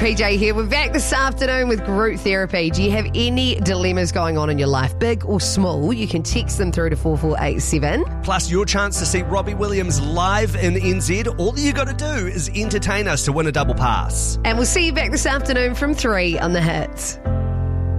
PJ here. We're back this afternoon with Group Therapy. Do you have any dilemmas going on in your life, big or small? You can text them through to 4487. Plus your chance to see Robbie Williams live in NZ. All you got to do is entertain us to win a double pass. And we'll see you back this afternoon from 3 on The Hits.